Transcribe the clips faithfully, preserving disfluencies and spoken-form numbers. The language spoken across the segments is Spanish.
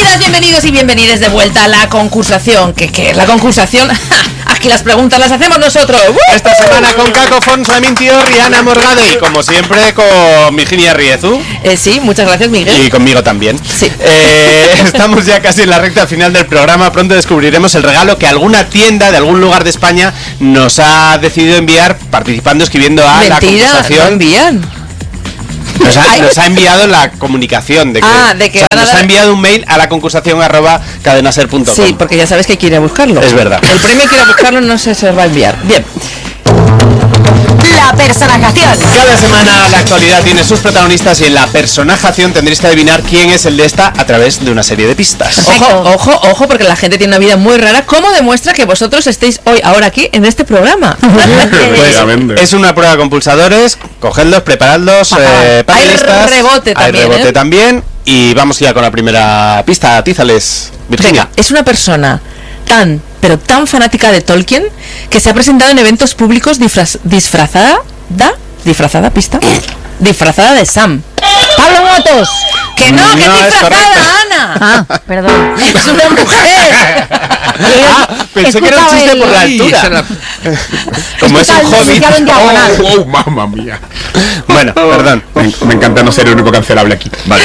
Bienvenidas, bienvenidos y bienvenidas de vuelta a la concursación. ¿Qué, qué es la concursación? Aquí las preguntas las hacemos nosotros. ¡Uh! Esta semana con Caco Fons, Lamin Tío, Rihanna Morgado y como siempre con Virginia Riezu. Eh, sí, muchas gracias, Miguel. Y conmigo también. Sí. Eh, estamos ya casi en la recta final del programa. Pronto descubriremos el regalo que alguna tienda de algún lugar de España nos ha decidido enviar participando, escribiendo a Mentira, la concursación. no envían. Nos ha, nos ha enviado la comunicación de que, ah, de que o sea, van a nos dar... ha enviado un mail a la concursación arroba cadenaser punto com. Sí, porque ya sabes que hay que ir a buscarlo. Es verdad. El premio hay que ir a buscarlo, no se, se va a enviar. Bien. La personajación. Cada semana la actualidad tiene sus protagonistas y en la personajación tendréis que adivinar quién es el de esta a través de una serie de pistas. Ojo, ojo, ojo, porque la gente tiene una vida muy rara. ¿Cómo demuestra que vosotros estéis hoy, ahora aquí, en este programa? Pues es una prueba con pulsadores, cogedlos, preparadlos, eh, panelistas. Hay rebote también. Hay rebote ¿eh? también. Y vamos ya con la primera pista. Atízales, Virginia. Venga, es una persona tan, pero tan fanática de Tolkien que se ha presentado en eventos públicos disfraz, disfrazada, ¿da? ¿Disfrazada, pista? Disfrazada de Sam. ¡Pablo Motos! ¡Que no, que No es es disfrazada, Ana! Ah, perdón. ¡Es una mujer! Ah, pensé que era un chiste el... por la altura. La... Como es un hobbit. Oh, oh, mamma mía. Bueno, perdón. Me, me encanta no ser el único cancelable aquí. Vale.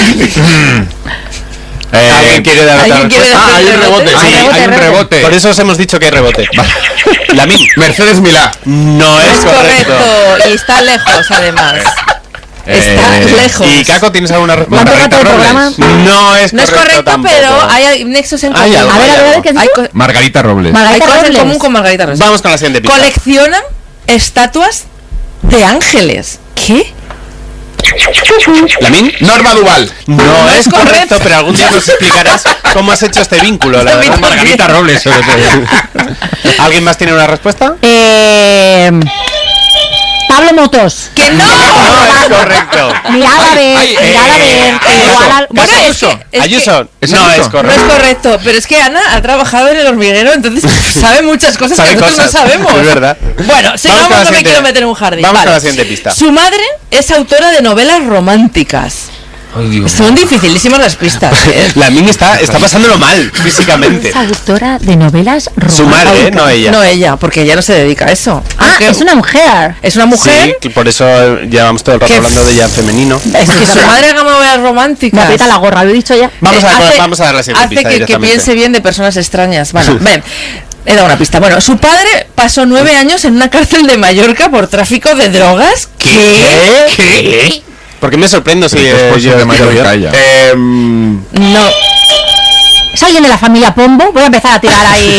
Eh, ¿Alguien quiere dar otra ¿Alguien quiere respuesta? Ah, hay un rebote. Sí, Hay rebote, hay un rebote. rebote. Por eso os hemos dicho que hay rebote. Lamin. Mercedes Milá. No es, Es correcto. correcto, y está lejos además. Está Eh, lejos. ¿Y Caco, tienes alguna respuesta? ¿Cuánto rato del programa? No es No es correcto, correcto, tampoco. pero hay nexos en Hay común. algo, A ver, a ver, a ver, ¿qué has Hay, dicho? co- Margarita Robles. hay Margarita cosas en Robles. común con Margarita Robles. Vamos con la siguiente pista. Coleccionan estatuas de ángeles. ¿Qué? ¿Lamin? Norma Duval. No es correcto, correcto. pero algún día nos explicarás cómo has hecho este vínculo, la Este verdad. vínculo. Margarita Robles, sobre todo. ¿Alguien más tiene una respuesta? Eh, Pablo Motos. ¡Que no! No es correcto. Mirad a ver, ay, mirad a eh, ver. que Ayuso. igual al- Bueno, es Ayuso. que, es que Ayuso, ¿Es no Ayuso? es no es correcto. correcto, pero es que Ana ha trabajado en el hormiguero, entonces sabe muchas cosas Sabe que nosotros cosas, no sabemos. es verdad. Bueno, sigamos, con la no me siguiente- quiero meter en un jardín. Vamos Vale. con la siguiente pista. Su madre es autora de novelas románticas. Ay, Dios. Son dificilísimas las pistas. ¿eh? Lamin está, está pasándolo mal, físicamente. Es autora de novelas románticas. Su madre, ¿eh? No ella. No ella, porque ella no se dedica a eso. Ah, Aunque es una mujer. es una mujer. Sí, que por eso llevamos todo el rato Que hablando de ella en femenino. Es que su madre haga novelas Me románticas. aprieta la gorra, lo he dicho ya. Vamos a, Eh, hace- vamos a dar la siguiente Hace pista que, que directamente. piense bien de personas extrañas. Bueno, ven. He dado una pista. Bueno, su padre pasó nueve años en una cárcel de Mallorca por tráfico de drogas. ¿Qué? ¿Qué? ¿Por qué me sorprendo si eh, Después yo de Mallorca ya. Em, No. ¿Es alguien de la familia Pombo? Voy a empezar a tirar ahí.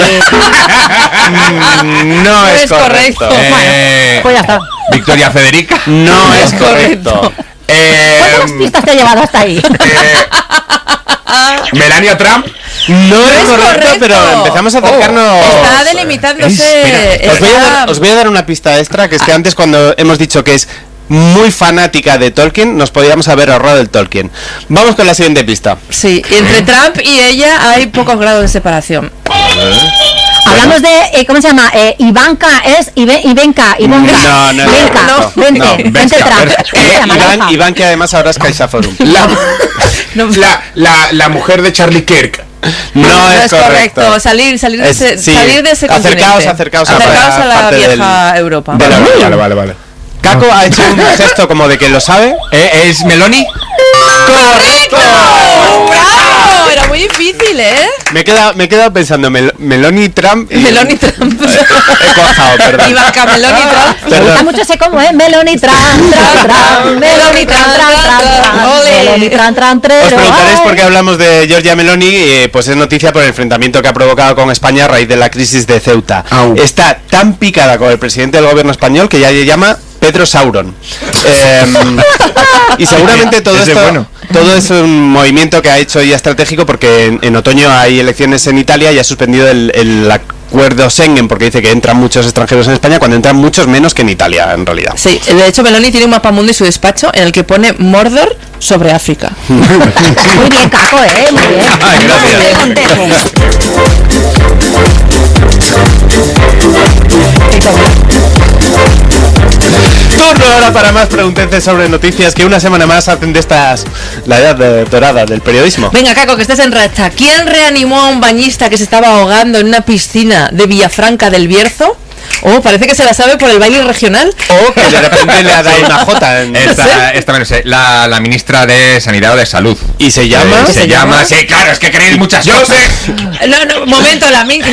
mm, no es es correcto. correcto. Eh, Pues ya está. Victoria Federica. No es es correcto. correcto. Eh, ¿Cuántas pistas te ha llevado hasta ahí? eh, Melania Trump. No es es correcto, correcto. pero empezamos a acercarnos. Está delimitándose. Espera, Os voy, a está- dar, os voy a dar una pista extra, que es que antes cuando hemos dicho que es muy fanática de Tolkien, nos podríamos haber ahorrado el Tolkien. Vamos con la siguiente pista. Sí, entre Trump y ella hay pocos grados de separación. Hablamos de, eh, ¿cómo se llama? Eh, Ivanka, es Ibe- Ivenka, Ivanka. No, no, no, Ivenka, no, vente, no, vente Venska, Trump. Venska. ¿Cómo se Eh, llama? Iván, Rafa? Iván, que además ahora es Caixa Forum. La, No, la, la, la mujer de Charlie Kirk. No, no es, es correcto. Salir, salir de Es- ese, sí. salir de ese Acercaos, continente. acercaos a acercaos la a la parte vieja del- Europa. de la- Vale, vale, vale, vale. Caco ha hecho un gesto como de que lo sabe. Eh, ¿Es Meloni? ¡Correcto! ¡Bravo! Era muy difícil, ¿eh? Me he quedado, me he quedado pensando, Mel- Meloni Trump y... Meloni Trump. He cuajado, perdón. Ivanka Meloni Trump. Me gusta Perdón. mucho ese como, ¿eh? Meloni tran, tran, tran, Meloni tran, tran, tran, tran, Ole. Meloni tran, tran, Os trero, preguntaréis ay. por qué hablamos de Giorgia Meloni, eh, pues es noticia por el enfrentamiento que ha provocado con España a raíz de la crisis de Ceuta. Au. Está tan picada con el presidente del gobierno español que ya le llama Pedro Sauron. Eh, y seguramente todo Ese esto, bueno. todo es un movimiento que ha hecho ya estratégico porque en, en otoño hay elecciones en Italia y ha suspendido el, el acuerdo Schengen porque dice que entran muchos extranjeros en España cuando entran muchos menos que en Italia en realidad. Sí, de hecho Meloni tiene un mapamundo en su despacho en el que pone Mordor sobre África. Muy bien, Caco, ¿eh? Muy bien. Ay, gracias. Muy bien, contento. Turno ahora para más pregunteces sobre noticias que una semana más hacen de estas la edad de- dorada del periodismo. Venga, Caco, que estás en racha. ¿Quién reanimó a un bañista que se estaba ahogando en una piscina de Villafranca del Bierzo? Oh, parece que se la sabe por el baile regional. O que de repente le ha dado una jota en... Esta, esta me lo sé, la, la ministra de Sanidad o de Salud. Y se llama... Eh, ¿Se se, llama? llama, sí, claro, es que queréis muchas Yo cosas. sé. No, no, momento, la min.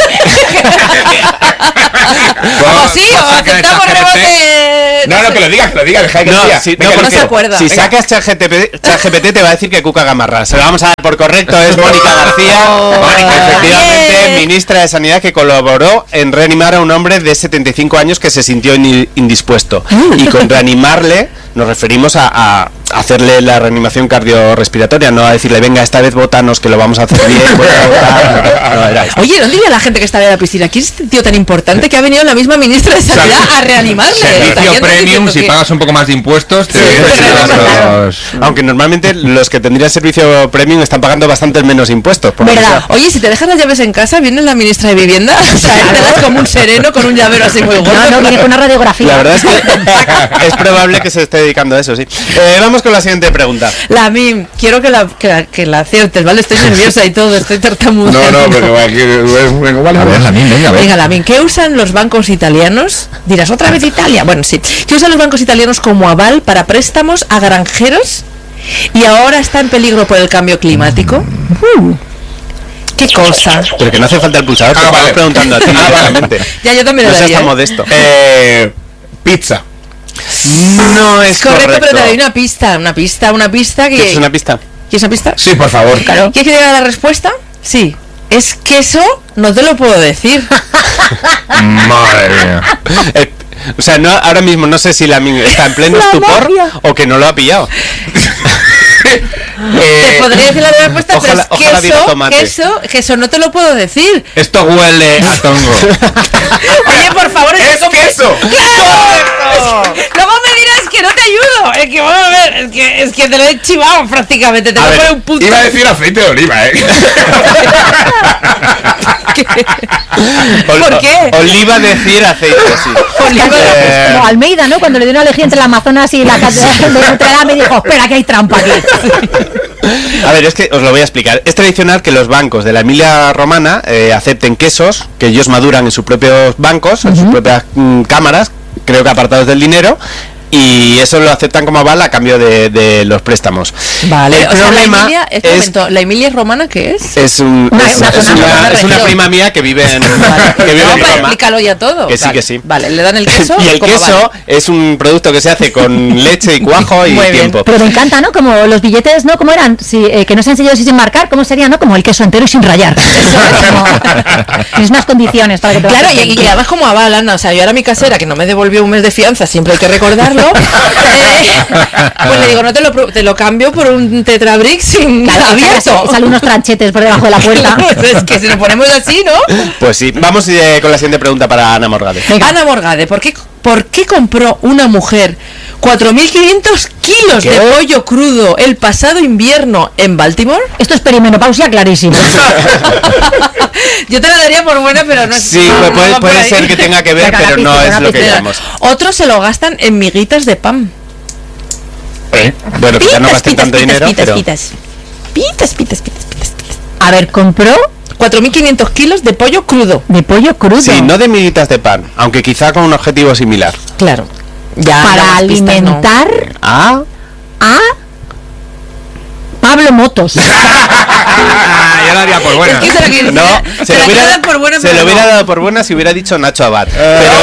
O sí, o Cosa que aceptamos ChatGPT. rebote. No, no, que lo diga, que lo diga, deja que No, lo diga. si, Venga, no, no porque se acuerda. si Venga. sacas ChatGPT, ChatGPT te va a decir que Cuca Gamarra. Se lo vamos a dar por correcto, es Mónica García. Mónica, efectivamente, Bien. ministra de Sanidad, que colaboró en reanimar a un hombre de setenta y cinco años que se sintió in- indispuesto. Y con reanimarle nos referimos a, a hacerle la reanimación cardiorrespiratoria, no a decirle, venga, esta vez bótanos, que lo vamos a hacer bien, vuelve a votar. No, era esto. Oye, ¿no diría la gente que estaba en la piscina? ¿Quién es este tío tan importante que ha venido la misma ministra de Sanidad a reanimarle? Servicio Estarían premium, diciendo si que- pagas un poco más de impuestos, te Sí, te claro, llevas claro. los- Aunque normalmente los que tendrían servicio premium están pagando bastante menos impuestos. por lo que ¿Verdad? sea. Oye, si te dejas las llaves en casa, viene la ministra de Vivienda. O sea, él te das como un sereno con un llavero así muy gordo. No, no, viene con una radiografía. La verdad es que es probable que se esté dedicando a eso, sí. Eh, vamos con la siguiente pregunta. La Mim, quiero que la, que, la, que la aciertes, ¿vale? Estoy nerviosa y todo, estoy tartamuda. No, no, pero va, que- venga, vale, A ver, la mía, venga, a ver. Venga, la Mim, ¿qué usan los bancos italianos? Dirás, ¿otra vez Italia? Bueno, sí. ¿Qué usan los bancos italianos como aval para préstamos a granjeros y ahora está en peligro por el cambio climático? Uh, ¿Qué cosa? Pero que no hace falta el pulsador, te Ah, estamos vale. preguntando a ti directamente. Ya, yo también No le seas daría, tan ¿eh? modesto. Eh, pizza. No es Correcto, correcto. pero te doy una pista, una pista, una pista que... ¿Quieres una pista? ¿Quieres una pista? Sí, por favor. Claro. ¿Quieres que diga la respuesta? Sí. Es queso, no te lo puedo decir. Madre mía. Eh, o sea, no, ahora mismo no sé si la min está en pleno La estupor magia. o que no lo ha pillado. Te podría decir la respuesta, ojalá- pero ojalá es diga queso, tomate. queso, queso, no te lo puedo decir. Esto huele a tongo. Oye, por favor, ¡Es queso! ¡Claro! Luego me dirás que no te ayudo. Es que, vamos a ver, es que, es que te lo he chivado prácticamente. Te A voy a ver, poner un punto. iba a decir aceite de oliva, ¿eh? ¿Por Ol- qué? Oliva decir aceite, sí. Oliva de- Eh, Como Almeida, ¿no? Cuando le dio una elegía entre el Amazonas y la catedral de Notre Dame, me dijo, espera, que hay trampa aquí. A ver, es que os lo voy a explicar. Es tradicional que los bancos de la Emilia Romana eh, acepten quesos que ellos maduran en sus propios bancos, en sus propias mm, cámaras, creo que apartados del dinero, y eso lo aceptan como aval a cambio de, de los préstamos. Vale, El o sea, la problema Emilia, es, un es, momento, ¿la Emilia romana qué es? es, un- Una- es- una es zona, una, una es una región. prima mía que vive en, Vale. que vive No, en pero Roma. explícalo ya todo. Que sí, Vale. que sí. Vale, le dan el queso. Y el como queso vale. es un producto que se hace con leche y cuajo y Muy bien. tiempo. Pero me encanta, ¿no? Como los billetes, ¿no? ¿Cómo eran? Si, eh, que no se han sellado sin marcar, ¿cómo sería, no? Como el queso entero y sin rayar. Eso es como... Tienes unas condiciones para que te Claro, vayas y, y además como aval, Ana, o sea, yo ahora mi casera, que no me devolvió un mes de fianza, siempre hay que recordarlo, eh, pues le digo, no te lo, pro- te lo cambio por un Tetrabric sin Claro, abierto. salen unos tranchetes por debajo de la puerta. Es que si lo ponemos así, ¿no? Pues sí, vamos eh, con la siguiente pregunta para Ana Morgade. Venga. Ana Morgade, ¿por qué, ¿por qué compró una mujer cuatro mil quinientos kilos ¿Qué? de pollo crudo el pasado invierno en Baltimore? Esto es perimenopausia clarísimo. Yo te la daría por buena, pero no es... Sí, no, pues no puede, va por puede ahí. ser que tenga que ver, Venga, pero la no pista, es la lo que pista. queremos. Otros se lo gastan en miguitas de pan. ¿Eh? Bueno, quizá no gasten tanto dinero, pitas, pero... pitas. Pitas, pitas, pitas, pitas, pitas. A ver, compró cuatro mil quinientos kilos de pollo crudo. de pollo crudo. Sí, no de miguitas de pan, aunque quizá con un objetivo similar. Claro. Ya, para las pistas no. alimentar Ah, a Pablo Motos. Ah, ya la haría por buena. Es que se la quiere- no, se se, la lo quiere hubiera, dar por buena, se pero lo hubiera no. dado por buena si hubiera dicho Nacho Abad. Eh. Pero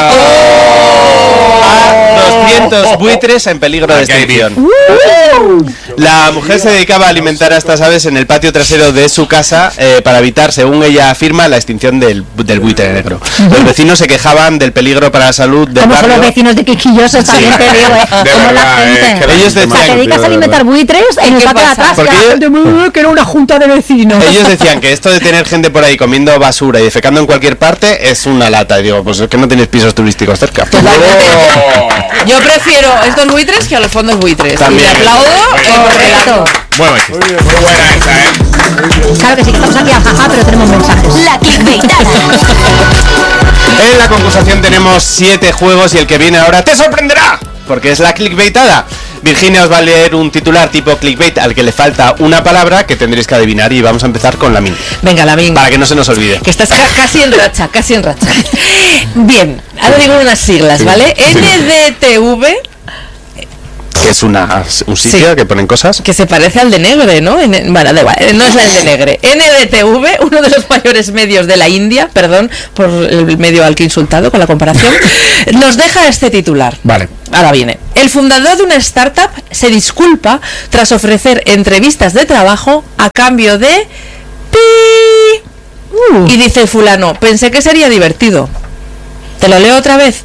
Oh. a doscientos buitres en peligro de Aquí hay extinción. Uh. La mujer se dedicaba a alimentar a estas aves en el patio trasero de su casa eh, para evitar, según ella afirma, la extinción del, del buitre negro. Los vecinos se quejaban del peligro para la salud del Como son los barrio. vecinos de quisquillosos también, te digo, ¿eh? De Como la verdad, gente. eh, que Ellos O sea, decían- te dedicas a alimentar buitres en el qué patio de pasa? atrás, Porque que la ellos- gente, "Uh, que era una junta de vecinos". Ellos decían que esto de tener gente por ahí comiendo basura y defecando en cualquier parte es una lata. Y digo, pues es que no tenéis pisos turísticos cerca. Yo prefiero estos buitres que a los fondos buitres. También. Y le aplaudo eh, porque Correcto. Bueno, chiste. Muy buena esa, ¿eh? Claro que sí, que estamos aquí a jaja, pero tenemos mensajes. La clickbaitada. En la concursación tenemos siete juegos y el que viene ahora te sorprenderá, porque es la clickbaitada. Virginia os va a leer un titular tipo clickbait al que le falta una palabra que tendréis que adivinar y vamos a empezar con Lamin. Venga, Lamin. Para que no se nos olvide. Que estás ca- casi en racha, casi en racha. Bien, ahora digo unas siglas, ¿vale? N D T V, Que es una, un sitio Sí. que ponen cosas. que se parece al de Negre, ¿no? N- bueno, da igual, eh, no es el de Negre. N D T V, uno de los mayores medios de la India, perdón por el medio al que he insultado con la comparación, nos deja este titular. Vale. Ahora viene. El fundador de una startup se disculpa tras ofrecer entrevistas de trabajo a cambio de... pi. Uh. Y dice fulano, pensé que sería divertido. ¿Te lo leo otra vez?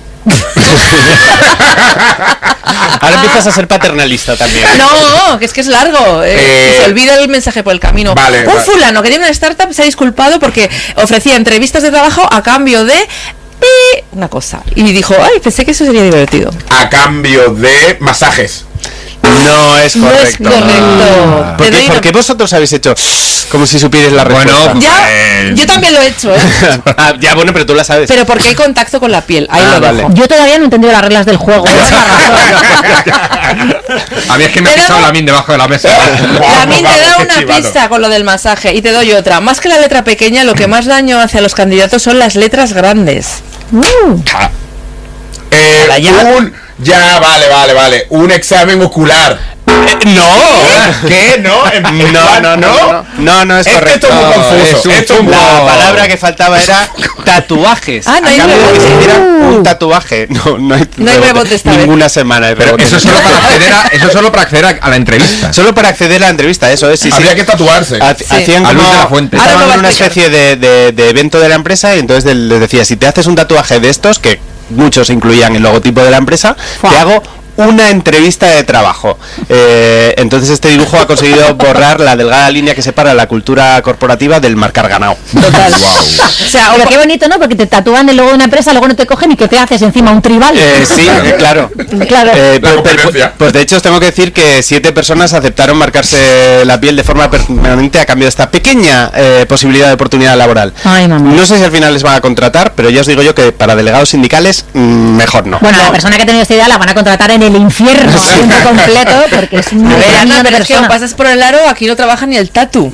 Ahora empiezas a ser paternalista también. No, que es que es largo. eh, Eh, y se olvida el mensaje por el camino. vale, Un va- fulano que tiene una startup se ha disculpado porque ofrecía entrevistas de trabajo a cambio de... pi, una cosa. Y dijo, ay, pensé que eso sería divertido. A cambio de masajes. No es No es correcto. correcto. ¿Por Te qué, doy por una- qué vosotros habéis hecho como si supierais la Bueno, respuesta? Ya, Eh, yo también lo he hecho, ¿eh? Ah, ya, bueno, pero tú la sabes. Pero porque hay contacto con la piel. Ahí Ah, lo vale. dejo. Yo todavía no he entendido las reglas del juego. esa es la razón. A mí es que me ha Pero pisado no- la min debajo de la mesa. También te Vamos, da qué una chivado. pista con lo del masaje y te doy otra. Más que la letra pequeña, lo que más daño hace a los candidatos son las letras grandes. Uh. Ah. Eh, Hola, ya. un... Ya, vale, vale, vale. Un examen ocular. Eh, no. ¿Qué? ¿No? ¿En- en No, plan, no, no, no, no, no es Es que correcto. esto es muy confuso. Es un Esto es muy- La palabra que faltaba era tatuajes. Ah, no A hay cambio de que rebote. se hiciera un tatuaje. No, no hay, No hay rebote esta vez. Ninguna semana hay Pero rebote. eso solo para acceder a, eso solo para acceder a, a la entrevista. Solo para acceder a la entrevista, eso es. Sí, sí. Habría que tatuarse. Hac- Sí. Hacían A como luz de la fuente. Ahora estaban lo va en a una explicar. especie de, de- de evento de la empresa y entonces de- les decía, si te haces un tatuaje de estos, que muchos incluían el logotipo de la empresa, Fua. te hago una entrevista de trabajo. Eh, entonces este dibujo ha conseguido borrar la delgada línea que separa la cultura corporativa del marcar ganado. Total. O sea, Pero o- qué bonito, ¿no? Porque te tatúan el logo de una empresa, luego no te cogen y que te haces encima un tribal. Eh, sí, eh, claro. Claro. Eh, La pues, competencia. pues de hecho os tengo que decir que siete personas aceptaron marcarse la piel de forma permanente a cambio de esta pequeña eh, posibilidad de oportunidad laboral. Ay, mamá. No sé si al final les van a contratar, pero ya os digo yo que para delegados sindicales mm, mejor no. Bueno, la persona que ha tenido esta idea la van a contratar en el infierno a tiempo completo porque es un a ver, Ana, niño de pero es que o persona. pasas por el aro, aquí no trabaja ni el tatu.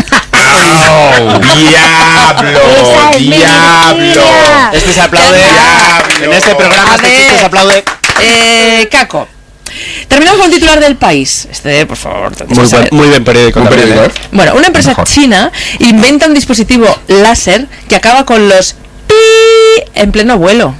¡Au! ¡Diablo! Esa es mi ¡Diablo! mentira. Este se aplaude. Diablo. En este programa A este ver. chiste se aplaude. Eh, Caco. Terminamos con el titular del país. Este, por favor. tendréis Muy que buen, saber. muy bien periódico. Un también, periódico, ¿eh? ¿eh? Bueno, una empresa Mejor. china inventa un dispositivo láser que acaba con los pi en pleno vuelo.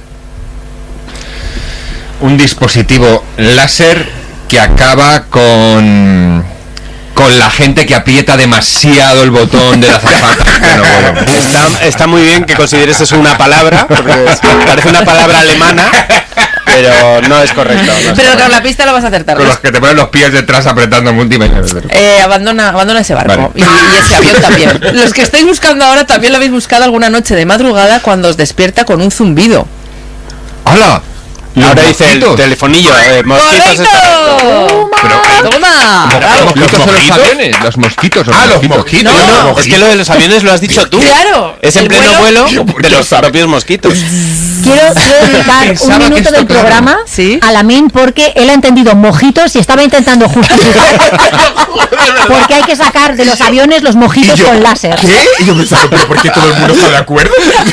Un dispositivo láser que acaba con con la gente que aprieta demasiado el botón de la azafata. Bueno, bueno. Está, está muy bien que consideres eso una palabra, porque es- parece una palabra alemana, pero no es correcto. no es Pero correcto. con la pista lo vas a acertar. Con los que te ponen los pies detrás apretando multimedia. Eh, abandona, abandona ese barco. Vale. Y, y ese avión también. Los que estáis buscando ahora también lo habéis buscado alguna noche de madrugada cuando os despierta con un zumbido. ¡Hala! Los Ahora dice el mosquitos. telefonillo, eh, mosquitos es correcto. ¡Correcto! Pero- ¡Toma! Los mosquitos son los mosquitos? aviones, los mosquitos. Ah, los mosquitos. No, los No, mosquitos. es que lo de los aviones lo has dicho tú. Claro, Es en el pleno vuelo- vuelo, Yo, ¿por de qué los sabes? propios mosquitos. Quiero, quiero dedicar Pensaba un que minuto esto, del claro. programa Sí. a Lamin porque él ha entendido mojitos y estaba intentando justificar porque hay que sacar de los aviones los mojitos Y yo, con láser. ¿Qué? Y yo pensaba, ¿pero por qué todo el mundo está de acuerdo?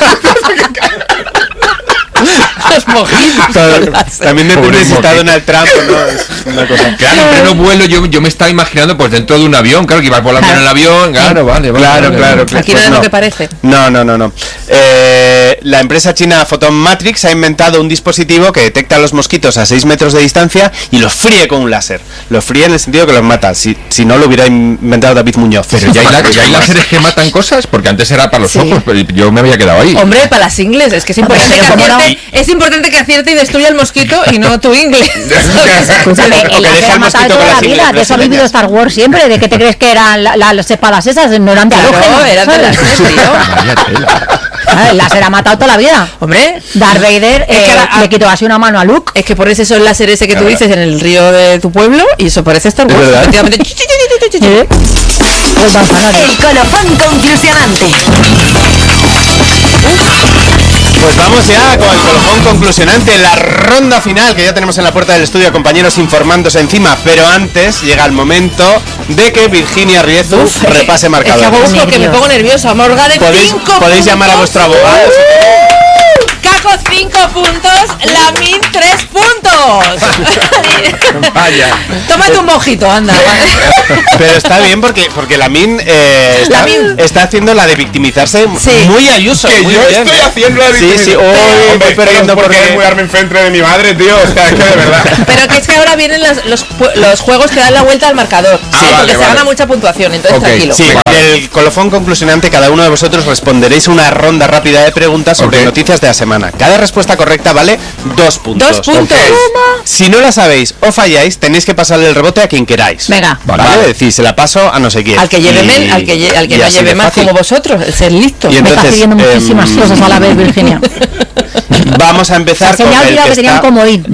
Los mojitos. con láser. También depende Pobre si está mosquito. Donald Trump o no. Es una cosa. Claro, en pleno vuelo yo, yo me estaba imaginando pues dentro de un avión, claro, que ibas volando en el avión, claro, vale, vale. Claro, vale, claro, vale. claro. Aquí Pues no es no. lo que parece. No, no, no, no. Eh, la empresa china Photon Matrix ha inventado un dispositivo que detecta a los mosquitos a seis metros de distancia y los fríe con un láser. Los fríe en el sentido que los mata. Si, si no, lo hubiera inventado David Muñoz. Pero ya hay, la- ya hay láseres que matan cosas, porque antes era para los Sí. ojos, pero yo me había quedado ahí. Hombre, para las ingles, es que es importante, Pero que ¿cómo no? acierte, es importante que acierte y destruya el mosquito y no tu ingle. Escúchame, O que el láser deja ha el matado mosquito toda con la las vida, ingles de eso ha vivido brasileñas. Star Wars siempre, de que te crees que eran la- la- las espadas esas, no eran de Claro, halógeno. eran de ¿sabes? láser, tío. Vaya tela. Ah, el láser ha matado toda la vida. Hombre, Darth Vader Es que eh, la- le quitó así una mano a Luke. es que pones eso el láser ese que tú dices en el río de tu pueblo y eso parece Star Wars. verdad. Efectivamente. Chi, chi, chi, chi, chi, chi. ¿Eh? Pues manzanares. El colofón conclusionante. Pues vamos ya con el colofón conclusionante, la ronda final que ya tenemos en la puerta del estudio, compañeros informándose encima, pero antes llega el momento de que Virginia Riezu Uf, repase marcadores. Es que, que me pongo nerviosa, Morga de ¿Podéis, cinco podéis llamar a vuestro abogado. Caco cinco puntos, Lamin tres puntos. Vaya. Tómate un mojito, anda. Pero está bien porque porque Lamin, eh, está, Lamin. está haciendo la de victimizarse sí. muy Ayuso. Que muy yo bien, estoy ¿eh? haciendo la de Sí, sí, hoy Hombre, voy perdiendo porque porque es muy darme enfrente de mi madre, tío. O sea, es que de verdad. Pero que es que ahora vienen los, los, los juegos que dan la vuelta al marcador. Ah, sí, vale, porque vale. se gana mucha puntuación, entonces Okay, tranquilo. Sí, del colofón conclusionante cada uno de vosotros responderéis una ronda rápida de preguntas sobre Okay. noticias de la semana. Cada respuesta correcta vale dos puntos. Dos puntos. Ok. Si no la sabéis o falláis, tenéis que pasarle el rebote a quien queráis. Venga. Vale, Vale. es decir, se la paso a no sé quién. Al que lleve Y- men, al que, lle- al que y no así lleve de más fácil. como vosotros, el ser listo. Y Me estás entonces, pidiendo muchísimas em, cosas a la vez, Virginia. Vamos a O empezar sea, se con me ha el olvidado que que tenía un está... comodín.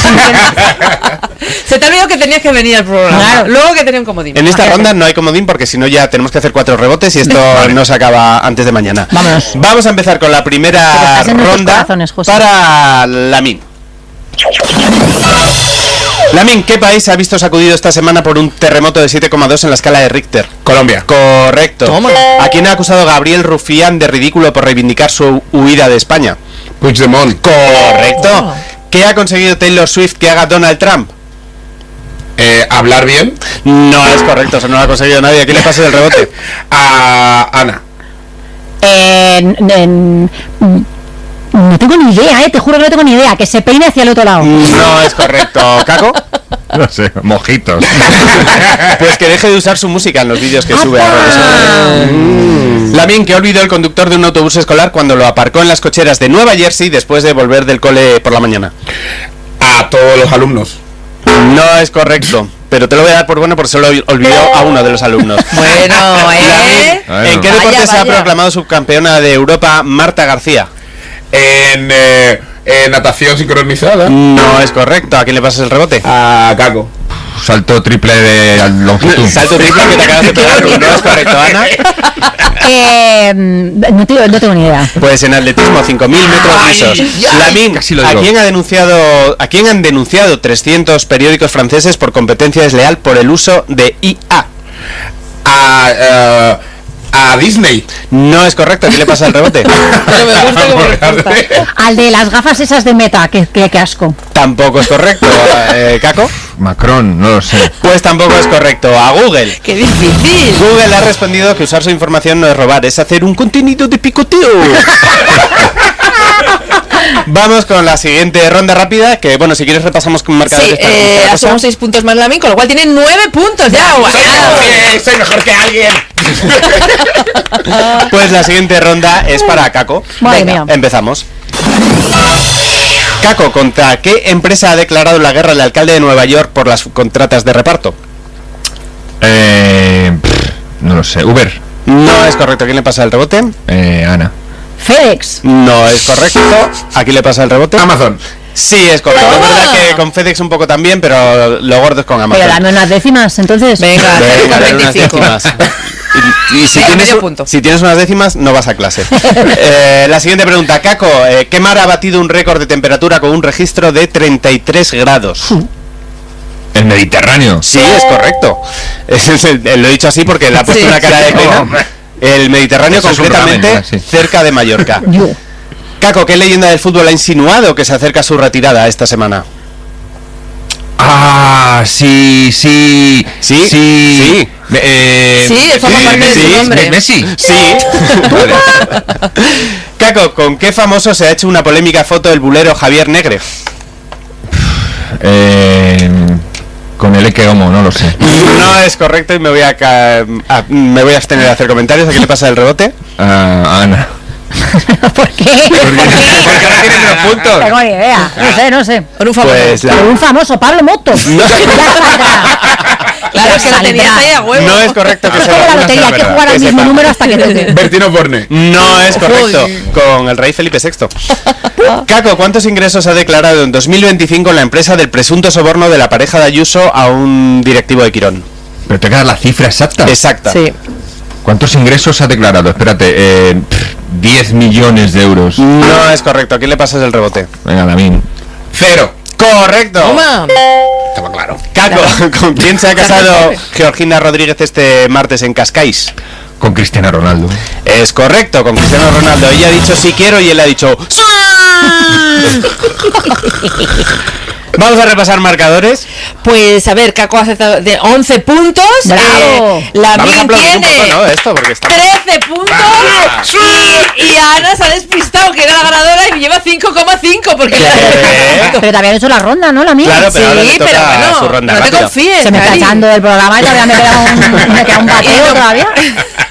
Se te ha olvidado que tenías que venir al programa. Claro. Luego que tenía un comodín. En esta Ajá. ronda no hay comodín porque si no ya tenemos que hacer cuatro rebotes y esto no se acaba antes de mañana. Vámonos. Vamos a empezar con la Pero primera estás en nuestros ronda corazones, José. para Lamin. Lamin, ¿qué país ha visto sacudido esta semana por un terremoto de siete coma dos en la escala de Richter? Colombia. Correcto. Toma. ¿A quién ha acusado Gabriel Rufián de ridículo por reivindicar su huida de España? Puigdemont. Correcto. Oh. ¿Qué ha conseguido Taylor Swift que haga Donald Trump? Eh, hablar bien. No es correcto, eso no lo ha conseguido nadie. ¿A quién le pasa el rebote? A Ana. En- en- no tengo ni idea, eh, te juro que no tengo ni idea. Que se peine hacia el otro lado. No es correcto. ¿Caco? No sé, mojitos. Pues que deje de usar su música en los vídeos que sube a ¡Apa! redes sociales. Lamin, que olvidó el conductor de un autobús escolar cuando lo aparcó en las cocheras de Nueva Jersey después de volver del cole por la mañana. A todos los alumnos. No es correcto, pero te lo voy a dar por bueno porque solo olvidó a uno de los alumnos. Bueno, ¿eh? Bueno. ¿En qué Vaya, deporte se ha vaya. proclamado subcampeona de Europa Marta García? En eh, eh, natación sincronizada. No es correcto. ¿A quién le pasas el rebote? A Caco. Salto triple de longitud. Salto triple que te acabas de pegar. No es correcto, Ana. Eh, no, tengo, no tengo ni idea. Pues en atletismo, cinco mil metros lisos. Lamin, casi lo ¿a digo. quién ha denunciado, a quién han denunciado trescientos periódicos franceses por competencia desleal por el uso de I A? A, eh, a Disney. No es correcto. ¿A quién le pasa el rebote? Pero me gusta como respuesta. Al de las gafas esas de Meta, que, que, que asco. Tampoco es correcto. Eh, ¿Caco? Macron, no lo sé. Pues tampoco es correcto. A Google. Qué difícil. Google ha respondido que usar su información no es robar, es hacer un contenido de picoteo. Vamos con la siguiente ronda rápida, que bueno, si quieres repasamos con Sí, marcadores para eh, cada cosa. hacemos seis puntos más Lamin, con lo cual tiene nueve puntos ya. ¡Guau! Soy mejor que, soy mejor que alguien. Pues la siguiente ronda es para Caco. Madre Venga, mía. empezamos. Caco, ¿contra qué empresa ha declarado la guerra el alcalde de Nueva York por las contratas de reparto? Eh, pff, no lo sé. Uber. No es correcto. ¿A quién le pasa el rebote? Eh, Ana. FedEx. No es correcto. ¿A quién le pasa el rebote? Amazon. Sí, es correcto. Es verdad que con FedEx un poco también, pero lo gordo es con Amazon. Pero dame unas décimas, entonces. Venga, Venga, dale unas veinticinco. décimas. Y, y si, Venga, tienes, medio un- punto. si tienes unas décimas, no vas a clase. Eh, la siguiente pregunta, Caco, eh, ¿qué mar ha batido un récord de temperatura con un registro de treinta y tres grados? El Mediterráneo. Sí, es correcto. Es- es el- lo he dicho así porque le ha puesto Sí, una cara sí. de pena. Hombre. El Mediterráneo, Eso es un concretamente ramen, ¿no? Sí. cerca de Mallorca. Yo. Caco, ¿qué leyenda del fútbol ha insinuado que se acerca a su retirada esta semana? Ah, sí, sí. Sí, Sí. sí. Me- eh, Sí, forma parte de su sí, nombre. Me- Messi. Sí. Vale. Caco, ¿con qué famoso se ha hecho una polémica foto del bulero Javier Negre? Eh, con el Eke Homo, no lo sé. No es correcto y me voy a, ca- a- me voy a abstener de hacer comentarios. ¿A qué le pasa el rebote? Ah, Ana. ¿Por qué? Porque ahora tiene menos No puntos. tengo ni idea. No sé, no sé. Con un favor. Pues la- Pero un famoso, Pablo Moto. Ya saldrá. Claro, Ya es que lo saldrá. tenías ahí a huevo. no es correcto que Es como la sea. lotería, hay que jugar Que al mismo sepa. número hasta que toque. Bertino Borne. No es correcto. Con el rey Felipe sexto. Caco, ¿cuántos ingresos ha declarado en dos mil veinticinco la empresa del presunto soborno de la pareja de Ayuso a un directivo de Quirón? Pero te queda la cifra exacta. Exacta. Sí. ¿Cuántos ingresos ha declarado? Espérate. Eh, pff, diez millones de euros. No es correcto. ¿A quién le pasas el rebote? Venga, David. Cero. ¡Correcto! Toma. Estaba claro. Caco, ¿con quién se ha casado Georgina Rodríguez este martes en Cascais? Con Cristiano Ronaldo. Es correcto, con Cristiano Ronaldo. Ella ha dicho sí quiero y él ha dicho ¡sí! Vamos a repasar marcadores. Pues a ver, Caco ha acertado de once puntos. ¡Bravo! Eh, la Vamos a Min aplaudir un tiene poco, ¿no? Esto, porque está... trece puntos. Y, y Ana se ha despistado, que era la ganadora, y lleva cinco coma cinco. Porque ¿Qué? Pero te habían hecho la ronda, ¿no? La mía. Claro, pero ahora le sí, toca pero bueno, su ronda no te rápido. confíes. Se me está Cari. echando del programa y todavía me queda un, me queda un bateo todavía.